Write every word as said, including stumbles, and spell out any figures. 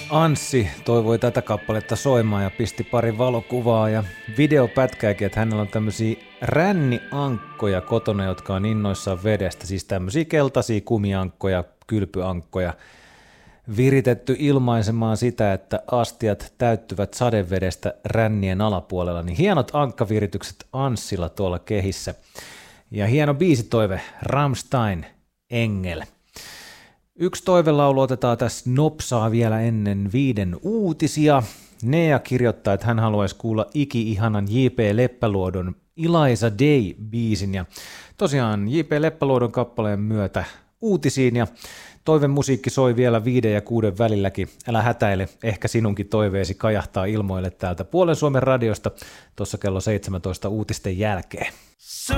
Anssi toivoi tätä kappaletta soimaan ja pisti pari valokuvaa ja videopätkääkin, että hänellä on tämmöisiä ränniankkoja kotona, jotka on innoissaan vedestä, siis tämmöisiä keltaisia kumiankkoja, kylpyankkoja, viritetty ilmaisemaan sitä, että astiat täyttyvät sadevedestä rännien alapuolella, niin hienot ankkaviritykset Anssilla tuolla kehissä. Ja hieno biisitoive, Rammstein, Engel. Yksi toivelaulu otetaan tässä nopsaa vielä ennen viiden uutisia. Nea kirjoittaa, että hän haluaisi kuulla iki-ihanan J P Leppäluodon Eliza Day-biisin. Ja tosiaan J P Leppäluodon kappaleen myötä uutisiin ja toiven musiikki soi vielä viiden ja kuuden välilläkin. Älä hätäile, ehkä sinunkin toiveesi kajahtaa ilmoille täältä Puolen Suomen radiosta tuossa kello seitsemäntoista uutisten jälkeen.